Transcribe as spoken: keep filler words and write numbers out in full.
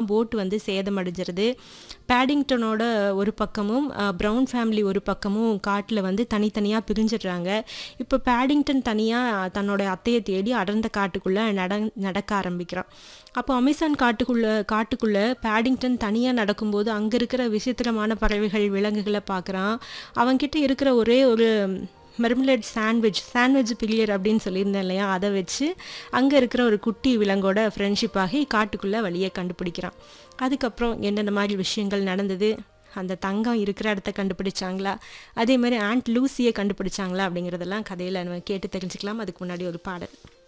Boat வந்து சேதமடைஞ்சிருது. பேடிங்டனோட ஒரு பக்கமும் ப்ரவுன் ஃபேமிலி ஒரு பக்கமும் காட்டில் வந்து தனித்தனியாக பிரிஞ்சிடுறாங்க. இப்போ பேடிங்டன் தனியாக தன்னோட அத்தையை தேடி அடர்ந்த காட்டுக்குள்ளே நட நடக்க ஆரம்பிக்கிறான். அப்போ அமேசான் காட்டுக்குள்ளே காட்டுக்குள்ளே பேடிங்டன் தனியாக நடக்கும்போது அங்கே இருக்கிற விசித்திரமான பறவைகள் விலங்குகளை பார்க்குறான். அவன்கிட்ட இருக்கிற ஒரே ஒரு மெர்மலேட் சாண்ட்விச் சாண்ட்விச் பில்லியர் அப்படின்னு சொல்லியிருந்தேன் இல்லையா, அதை வச்சு அங்கே இருக்கிற ஒரு குட்டி விலங்கோட ஃப்ரெண்ட்ஷிப் ஆகி காட்டுக்குள்ளே வழியை கண்டுபிடிக்கிறான். அதுக்கப்புறம் என்னென்ன மாதிரி விஷயங்கள் நடந்தது, அந்த தங்கம் இருக்கிற இடத்த கண்டுபிடிச்சாங்களா, அதே மாதிரி ஆண்ட் லூசியை கண்டுபிடிச்சாங்களா அப்படிங்கிறதெல்லாம் கதையில் நம்ம கேட்டு தெரிஞ்சுக்கலாம். அதுக்கு முன்னாடி ஒரு பாடல்.